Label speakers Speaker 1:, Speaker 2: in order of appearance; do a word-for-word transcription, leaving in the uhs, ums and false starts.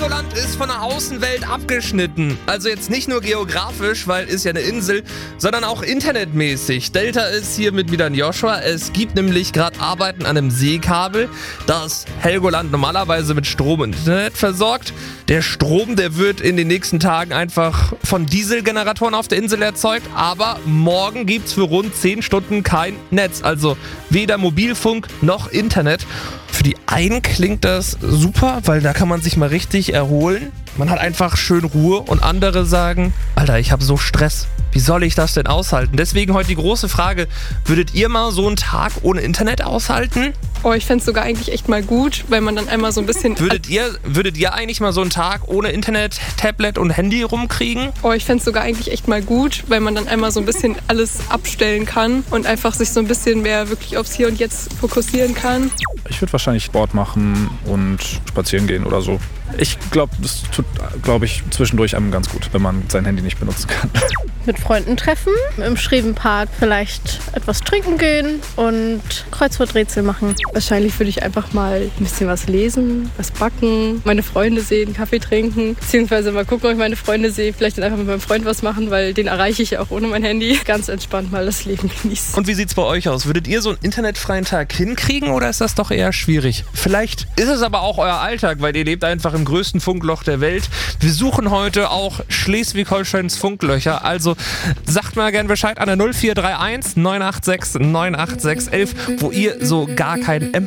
Speaker 1: Helgoland ist von der Außenwelt abgeschnitten. Also jetzt nicht nur geografisch, weil ist ja eine Insel, sondern auch internetmäßig. Delta ist hier mit wieder ein Joshua. Es gibt nämlich gerade Arbeiten an einem Seekabel, das Helgoland normalerweise mit Strom und Internet versorgt. Der Strom, der wird in den nächsten Tagen einfach von Dieselgeneratoren auf der Insel erzeugt, aber morgen gibt's für rund zehn Stunden kein Netz, also weder Mobilfunk noch Internet. Für die einen klingt das super, weil da kann man sich mal richtig erholen. Man hat einfach schön Ruhe und andere sagen, Alter, ich habe so Stress. Wie soll ich das denn aushalten? Deswegen heute die große Frage, würdet ihr mal so einen Tag ohne Internet aushalten?
Speaker 2: Oh, ich fände es sogar eigentlich echt mal gut, weil man dann einmal so ein bisschen...
Speaker 1: Würdet ihr, würdet ihr eigentlich mal so einen Tag ohne Internet, Tablet und Handy rumkriegen?
Speaker 2: Oh, ich fände es sogar eigentlich echt mal gut, weil man dann einmal so ein bisschen alles abstellen kann und einfach sich so ein bisschen mehr wirklich aufs Hier und Jetzt fokussieren kann.
Speaker 3: Ich würde wahrscheinlich Sport machen und spazieren gehen oder so. Ich glaube, das tut, glaube ich, zwischendurch einem ganz gut, wenn man sein Handy nicht benutzen kann.
Speaker 4: Mit Freunden treffen, im Schrevenpark vielleicht etwas trinken gehen und Kreuzworträtsel machen.
Speaker 5: Wahrscheinlich würde ich einfach mal ein bisschen was lesen, was backen, meine Freunde sehen, Kaffee trinken, beziehungsweise mal gucken, ob ich meine Freunde sehe, vielleicht dann einfach mit meinem Freund was machen, weil den erreiche ich ja auch ohne mein Handy. Ganz entspannt mal das Leben genießen.
Speaker 1: Und wie sieht's bei euch aus? Würdet ihr so einen internetfreien Tag hinkriegen oder ist das doch eher schwierig? Vielleicht ist es aber auch euer Alltag, weil ihr lebt einfach im größten Funkloch der Welt. Wir suchen heute auch Schleswig-Holsteins Funklöcher, also sagt mal gern Bescheid an der null vier drei eins neun acht sechs neun acht sechs eins eins, wo ihr so gar keinen